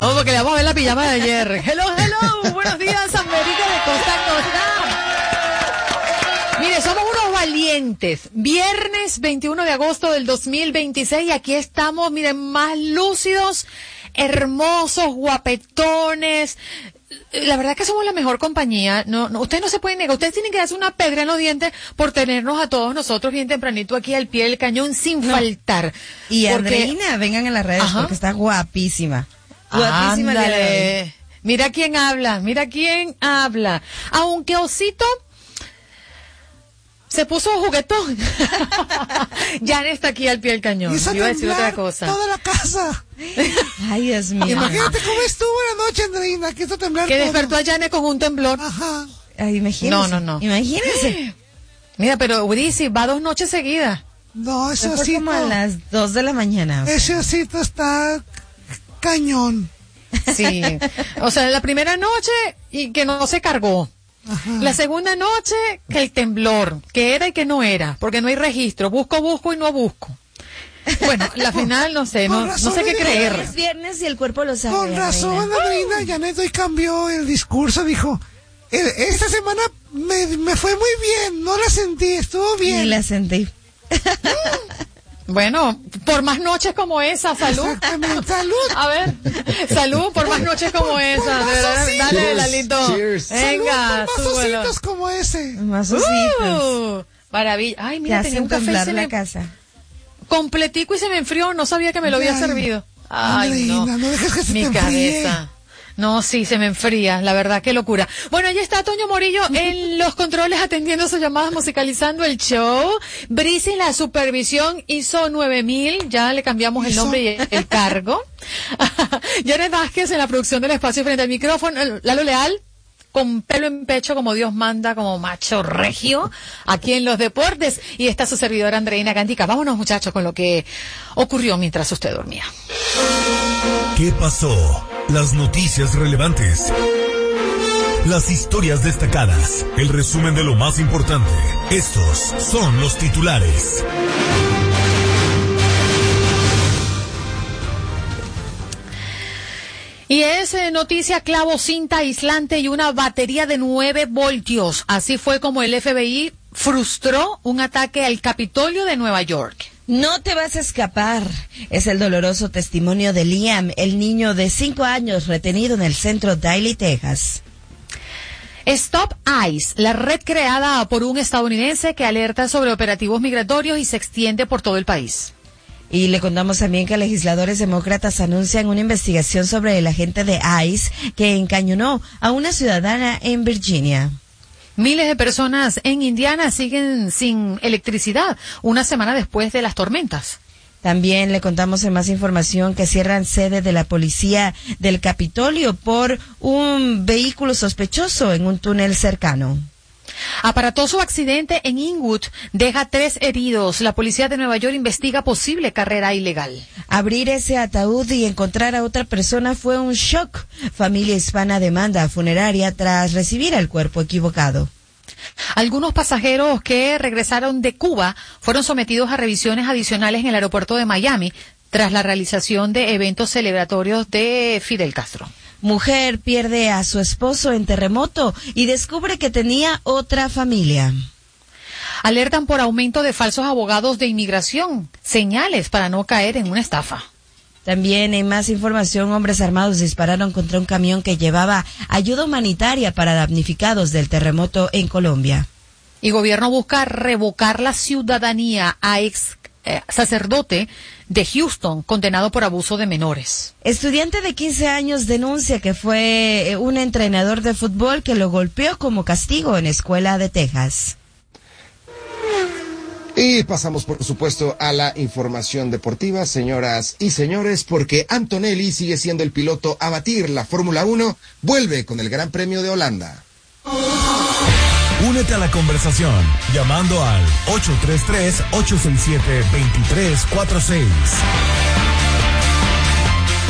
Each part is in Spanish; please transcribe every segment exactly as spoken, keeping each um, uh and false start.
Oh, porque le vamos a ver la pijama de ayer. Hello, hello. Buenos días, América de Costa a Costa. Mire, somos unos valientes. Viernes veintiuno de agosto del dos mil veintiséis. Y aquí estamos, miren, más lúcidos, hermosos, guapetones. La verdad es que somos la mejor compañía. No, no, ustedes no se pueden negar. Ustedes tienen que darse una pedra en los dientes por tenernos a todos nosotros bien tempranito aquí al pie del cañón sin no. faltar. Y porque... Andreina, vengan en las redes. Ajá. Porque está guapísima. Guapísima. Ándale. Mira quién habla, mira quién habla. Aunque Osito se puso juguetón. Ya está aquí al pie del cañón. Hizo Iba a decir otra cosa. Toda la casa. Ay, Dios mío. Imagínate cómo estuvo la noche, Andreina, que hizo temblar Que todo. despertó a Yane con un temblor. Ajá. Ay, imagínese. No, no, no. Imagínense. Mira, pero Urizi va dos noches seguidas. No, ese Fue osito. como a las dos de la mañana. O sea. Ese osito está cañón. Sí. O sea, la primera noche y que no se cargó. Ajá. La segunda noche, que el temblor, que era y que no era, porque no hay registro. Busco, busco y no busco. Bueno, la final no sé, no, no sé qué creer. Es viernes y el cuerpo lo sabe. Con razón, Andreina, uh. Janet hoy cambió el discurso, dijo, esta semana me, me fue muy bien, no la sentí, estuvo bien. Ni la sentí. Bueno, por más noches como esa, salud. Exactamente, salud. A ver, salud por más noches como por, esa. Por de verdad, dale, Lalito. Cheers. Venga, salud por más ositos como ese. Más ositos. Uh, maravilla. Ay, mira, te tenía un café y se la me... casa. Completico y se me enfrió, no sabía que me lo había Ay, servido. Ay, Andreina, no. no dejes que se Mi te enfríe. cabeza. No, sí, se me enfría, la verdad, qué locura. Bueno, ahí está Toño Morillo en los controles atendiendo sus llamadas, musicalizando el show. Brice en la supervisión hizo nueve mil, ya le cambiamos el nombre y el cargo. Janet Vázquez en la producción del espacio frente al micrófono. Lalo Leal, con pelo en pecho como Dios manda, como macho regio, aquí en los deportes. Y está su servidora Andreina Cantica. Vámonos, muchachos, con lo que ocurrió mientras usted dormía. ¿Qué pasó? Las noticias relevantes. Las historias destacadas. El resumen de lo más importante. Estos son los titulares. Y es eh, noticia: clavo, cinta aislante y una batería de nueve voltios. Así fue como el F B I frustró un ataque al Capitolio de Nueva York. No te vas a escapar. Es el doloroso testimonio de Liam, el niño de cinco años retenido en el centro Daly, Texas. Stop ICE, la red creada por un estadounidense que alerta sobre operativos migratorios y se extiende por todo el país. Y le contamos también que legisladores demócratas anuncian una investigación sobre el agente de ICE que encañonó a una ciudadana en Virginia. Miles de personas en Indiana siguen sin electricidad una semana después de las tormentas. También le contamos en más información que cierran sede de la policía del Capitolio por un vehículo sospechoso en un túnel cercano. Aparatoso accidente en Inwood deja tres heridos. La policía de Nueva York investiga posible carrera ilegal. Abrir ese ataúd y encontrar a otra persona fue un shock. Familia hispana demanda funeraria tras recibir el cuerpo equivocado. Algunos pasajeros que regresaron de Cuba fueron sometidos a revisiones adicionales en el aeropuerto de Miami tras la realización de eventos celebratorios de Fidel Castro. Mujer pierde a su esposo en terremoto y descubre que tenía otra familia. Alertan por aumento de falsos abogados de inmigración, señales para no caer en una estafa. También en más información, hombres armados dispararon contra un camión que llevaba ayuda humanitaria para damnificados del terremoto en Colombia. Y gobierno busca revocar la ciudadanía a ex eh, sacerdote de Houston, condenado por abuso de menores. Estudiante de quince años denuncia que fue un entrenador de fútbol que lo golpeó como castigo en escuela de Texas. Y pasamos, por supuesto, a la información deportiva, señoras y señores, porque Antonelli sigue siendo el piloto a batir. La Fórmula uno vuelve con el Gran Premio de Holanda. Únete a la conversación llamando al ocho tres tres, ocho seis siete, dos tres cuatro seis.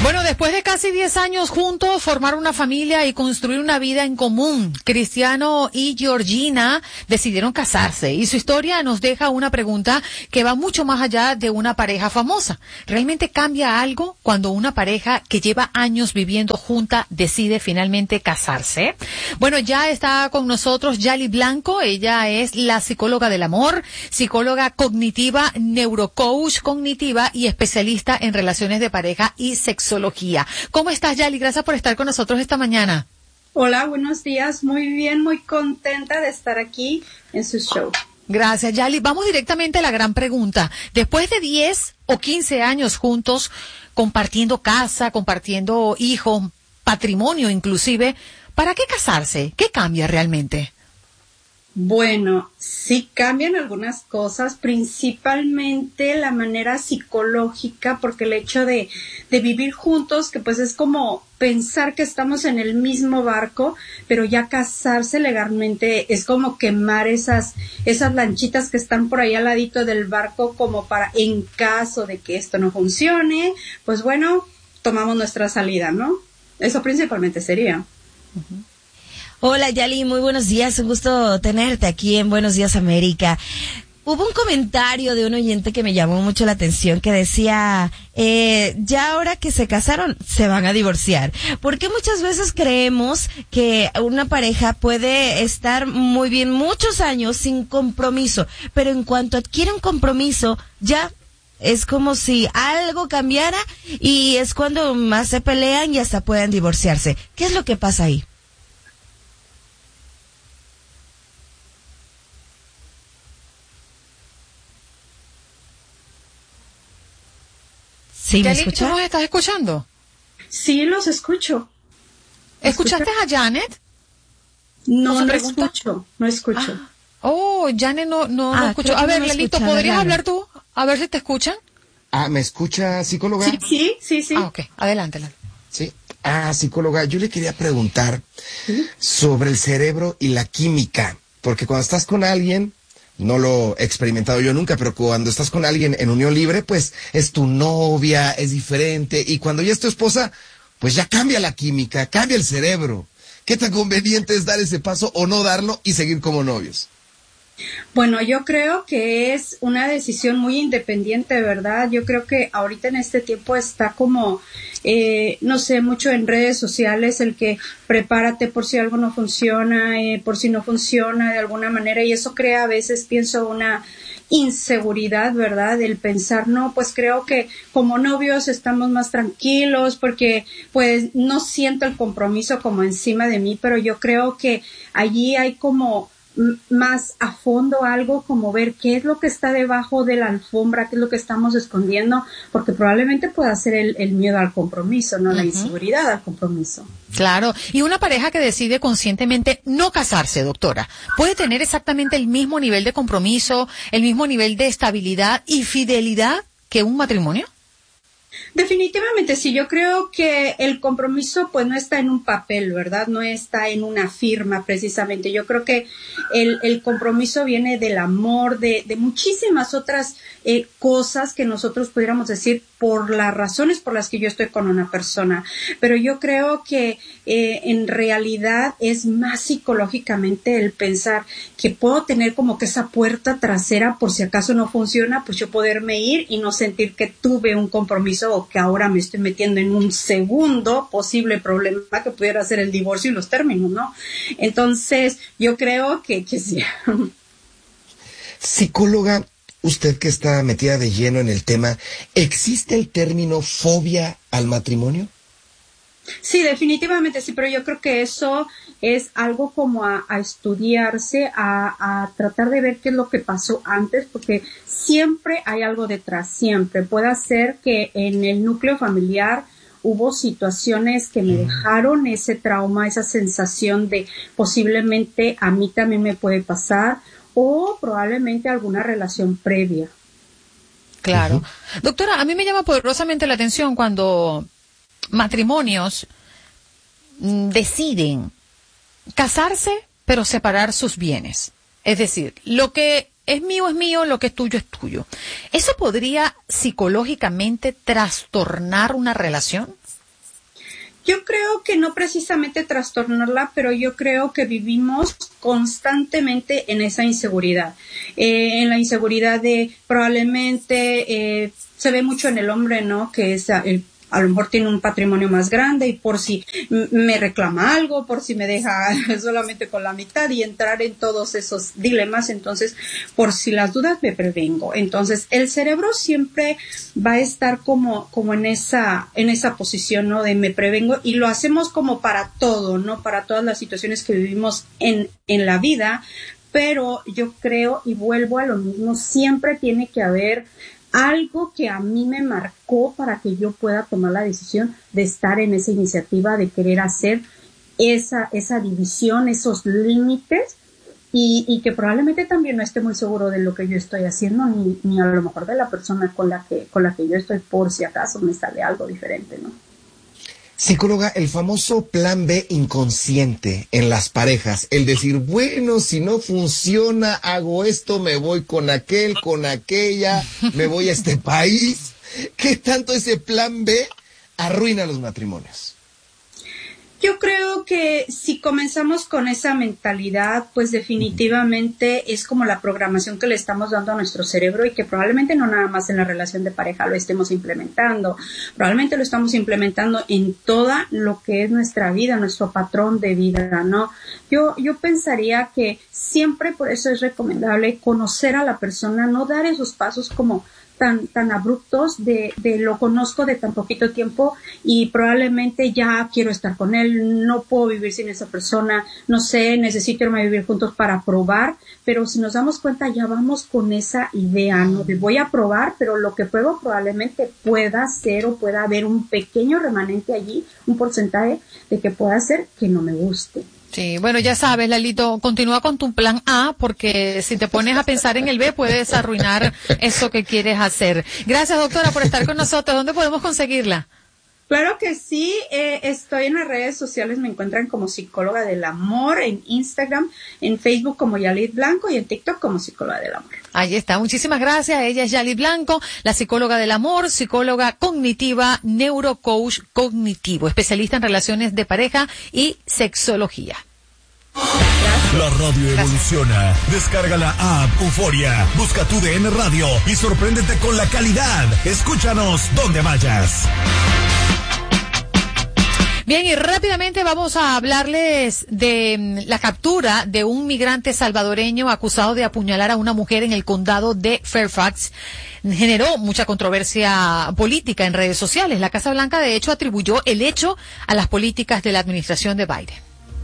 Bueno, después de casi diez años juntos, formar una familia y construir una vida en común, Cristiano y Georgina decidieron casarse y su historia nos deja una pregunta que va mucho más allá de una pareja famosa. ¿Realmente cambia algo cuando una pareja que lleva años viviendo junta decide finalmente casarse? Bueno, ya está con nosotros Yali Blanco. Ella es la psicóloga del amor, psicóloga cognitiva, neurocoach cognitiva y especialista en relaciones de pareja y sexualidad. ¿Cómo estás, Yali? Gracias por estar con nosotros esta mañana. Hola, buenos días. Muy bien, muy contenta de estar aquí en su show. Gracias, Yali. Vamos directamente a la gran pregunta. Después de diez o quince años juntos, compartiendo casa, compartiendo hijos, patrimonio inclusive, ¿para qué casarse? ¿Qué cambia realmente? Bueno, sí cambian algunas cosas, principalmente la manera psicológica, porque el hecho de, de vivir juntos, que pues es como pensar que estamos en el mismo barco, pero ya casarse legalmente es como quemar esas, esas lanchitas que están por ahí al ladito del barco, como para, en caso de que esto no funcione, pues bueno, tomamos nuestra salida, ¿no? Eso principalmente sería. Uh-huh. Hola, Yali, muy buenos días, un gusto tenerte aquí en Buenos Días América. Hubo un comentario de un oyente que me llamó mucho la atención que decía, eh, ya ahora que se casaron, se van a divorciar. Porque muchas veces creemos que una pareja puede estar muy bien muchos años sin compromiso, pero en cuanto adquiere un compromiso, ya es como si algo cambiara y es cuando más se pelean y hasta puedan divorciarse. ¿Qué es lo que pasa ahí? ¿Sí, me escuchas? ¿Tú nos estás escuchando? Sí, los escucho. ¿Escuchaste a Janet? No, no escucho, no escucho. Ah. Oh, Janet no, no, ah, no escuchó. A ver, no Lelito, escuchaba, ¿podrías Janet. hablar tú? A ver si te escuchan. Ah, ¿me escucha, psicóloga? Sí, sí, sí, sí. Ah, ok, adelante, Lalo. Sí. Ah, psicóloga, yo le quería preguntar ¿Sí? sobre el cerebro y la química, porque cuando estás con alguien, no lo he experimentado yo nunca, pero cuando estás con alguien en unión libre, pues es tu novia, es diferente, y cuando ya es tu esposa, pues ya cambia la química, cambia el cerebro. ¿Qué tan conveniente es dar ese paso o no darlo y seguir como novios? Bueno, yo creo que es una decisión muy independiente, ¿verdad? Yo creo que ahorita en este tiempo está como, eh, no sé, mucho en redes sociales el que prepárate por si algo no funciona, eh, por si no funciona de alguna manera, y eso crea a veces, pienso, una inseguridad, ¿verdad? El pensar, no, pues creo que como novios estamos más tranquilos porque pues no siento el compromiso como encima de mí, pero yo creo que allí hay como más a fondo algo, como ver qué es lo que está debajo de la alfombra, qué es lo que estamos escondiendo, porque probablemente pueda ser el, el miedo al compromiso, no uh-huh. la inseguridad al compromiso. Claro, y una pareja que decide conscientemente no casarse, doctora, ¿puede tener exactamente el mismo nivel de compromiso, el mismo nivel de estabilidad y fidelidad que un matrimonio? Definitivamente sí, yo creo que el compromiso pues no está en un papel, ¿verdad? No está en una firma precisamente. Yo creo que el, el compromiso viene del amor, de, de muchísimas otras eh, cosas que nosotros pudiéramos decir por las razones por las que yo estoy con una persona. Pero yo creo que eh, en realidad es más psicológicamente el pensar que puedo tener como que esa puerta trasera por si acaso no funciona, pues yo poderme ir y no sentir que tuve un compromiso o que ahora me estoy metiendo en un segundo posible problema que pudiera ser el divorcio y los términos, ¿no? Entonces, yo creo que, que sí. Psicóloga, usted que está metida de lleno en el tema, ¿existe el término fobia al matrimonio? Sí, definitivamente sí, pero yo creo que eso es algo como a, a estudiarse, a, a tratar de ver qué es lo que pasó antes, porque siempre hay algo detrás, siempre. Puede ser que en el núcleo familiar hubo situaciones que me dejaron ese trauma, esa sensación de posiblemente a mí también me puede pasar, o probablemente alguna relación previa. Claro. Uh-huh. Doctora, a mí me llama poderosamente la atención cuando matrimonios mm, deciden casarse, pero separar sus bienes. Es decir, lo que es mío es mío, lo que es tuyo es tuyo. ¿Eso podría psicológicamente trastornar una relación? Yo creo que no precisamente trastornarla, pero yo creo que vivimos constantemente en esa inseguridad, eh, en la inseguridad de probablemente, eh, se ve mucho en el hombre, ¿no? Que es el a lo mejor tiene un patrimonio más grande y por si me reclama algo, por si me deja solamente con la mitad y entrar en todos esos dilemas. Entonces, por si las dudas me prevengo. Entonces, el cerebro siempre va a estar como, como en esa, en esa posición, ¿no? De me prevengo, y lo hacemos como para todo, ¿no? Para todas las situaciones que vivimos en, en la vida. Pero yo creo, y vuelvo a lo mismo, siempre tiene que haber algo que a mí me marcó para que yo pueda tomar la decisión de estar en esa iniciativa, de querer hacer esa, esa división, esos límites, y, y que probablemente también no esté muy seguro de lo que yo estoy haciendo, ni, ni a lo mejor de la persona con la que, con la que yo estoy, por si acaso me sale algo diferente, ¿no? Psicóloga, el famoso plan B inconsciente en las parejas, el decir, bueno, si no funciona, hago esto, me voy con aquel, con aquella, me voy a este país. ¿Qué tanto ese plan B arruina los matrimonios? Yo creo que si comenzamos con esa mentalidad, pues definitivamente es como la programación que le estamos dando a nuestro cerebro, y que probablemente no nada más en la relación de pareja lo estemos implementando, probablemente lo estamos implementando en toda lo que es nuestra vida, nuestro patrón de vida, ¿no? Yo, yo pensaría que siempre por eso es recomendable conocer a la persona, no dar esos pasos como tan tan abruptos de, de lo conozco de tan poquito tiempo y probablemente ya quiero estar con él, no puedo vivir sin esa persona, no sé, necesito irme a vivir juntos para probar. Pero si nos damos cuenta, ya vamos con esa idea, ¿no? De voy a probar, pero lo que pruebo probablemente pueda ser, o pueda haber un pequeño remanente allí, un porcentaje de que pueda ser que no me guste. Sí, bueno, ya sabes, Lalito, continúa con tu plan A, porque si te pones a pensar en el B, puedes arruinar eso que quieres hacer. Gracias, doctora, por estar con nosotros. ¿Dónde podemos conseguirla? Claro que sí, eh, estoy en las redes sociales, me encuentran como Psicóloga del Amor, en Instagram, en Facebook como Yalit Blanco y en TikTok como Psicóloga del Amor. Ahí está, muchísimas gracias. Ella es Yalit Blanco, la psicóloga del amor, psicóloga cognitiva, neurocoach cognitivo, especialista en relaciones de pareja y sexología. La radio evoluciona. Descarga la app Euforia, busca tu D N Radio y sorpréndete con la calidad. Escúchanos donde vayas. Bien, y rápidamente vamos a hablarles de la captura de un migrante salvadoreño acusado de apuñalar a una mujer en el condado de Fairfax. Generó mucha controversia política en redes sociales. La Casa Blanca, de hecho, atribuyó el hecho a las políticas de la administración de Biden.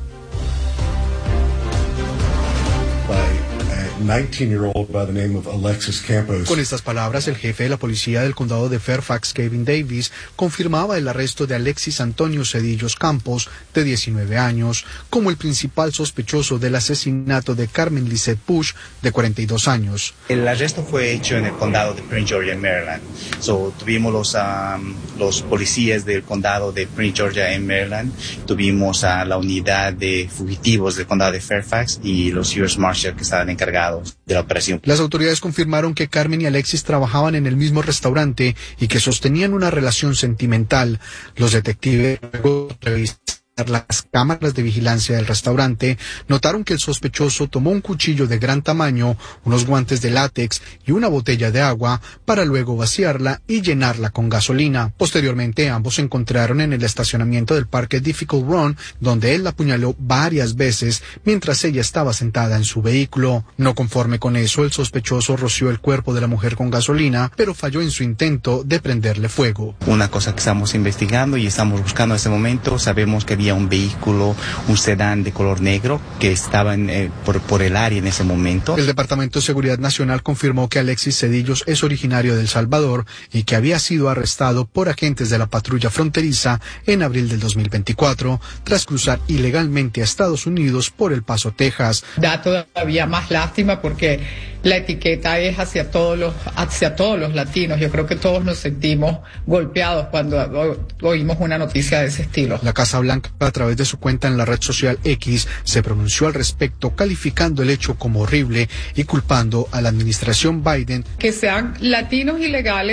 Con estas palabras, el jefe de la policía del condado de Fairfax, Kevin Davis, confirmaba el arresto de Alexis Antonio Cedillos Campos, de diecinueve años, como el principal sospechoso del asesinato de Carmen Lisette Bush, de cuarenta y dos años. El arresto fue hecho en el condado de Prince George, en Maryland. So, tuvimos los, um, los policías del condado de Prince George, en Maryland. Tuvimos a la unidad de fugitivos del condado de Fairfax y los U S Marshals que estaban encargados de la operación. Las autoridades confirmaron que Carmen y Alexis trabajaban en el mismo restaurante y que sostenían una relación sentimental. Los detectives luego revisaron las cámaras de vigilancia del restaurante, notaron que el sospechoso tomó un cuchillo de gran tamaño, unos guantes de látex y una botella de agua para luego vaciarla y llenarla con gasolina. Posteriormente, ambos se encontraron en el estacionamiento del parque Difficult Run, donde él la apuñaló varias veces mientras ella estaba sentada en su vehículo. No conforme con eso, el sospechoso roció el cuerpo de la mujer con gasolina, pero falló en su intento de prenderle fuego. Una cosa que estamos investigando y estamos buscando en este momento, sabemos que había un vehículo, un sedán de color negro que estaba en, eh, por, por el área en ese momento. El Departamento de Seguridad Nacional confirmó que Alexis Cedillos es originario de El Salvador y que había sido arrestado por agentes de la patrulla fronteriza en abril del dos mil veinticuatro tras cruzar ilegalmente a Estados Unidos por El Paso, Texas. Da todavía más lástima porque la etiqueta es hacia todos los hacia todos los latinos. Yo creo que todos nos sentimos golpeados cuando oímos una noticia de ese estilo. La Casa Blanca, a través de su cuenta en la red social X, se pronunció al respecto, calificando el hecho como horrible y culpando a la administración Biden. Que sean latinos ilegales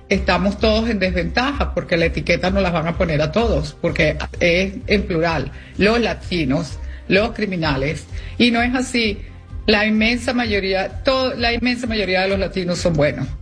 estamos todos en desventaja porque la etiqueta no las van a poner a todos, porque es en plural, los latinos, los criminales, y no es así. La inmensa mayoría, todo, la inmensa mayoría de los latinos son buenos.